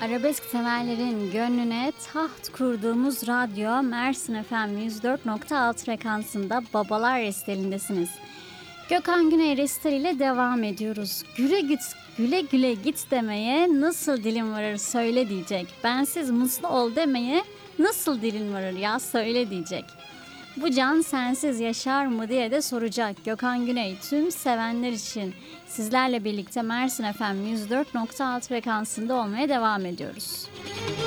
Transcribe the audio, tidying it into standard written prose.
arabesk severlerin gönlüne taht kurduğumuz radyo Mersin FM 104.6 frekansında Babalar Resitali'ndesiniz. Gökhan Güney Resital ile devam ediyoruz. Güle git, güle güle git demeye nasıl dilim varır söyle diyecek. Bensiz mutlu ol demeye nasıl dilin varır ya söyle diyecek. Bu can sensiz yaşar mı diye de soracak. Gökhan Güney tüm sevenler için sizlerle birlikte Mersin FM 104.6 frekansında olmaya devam ediyoruz.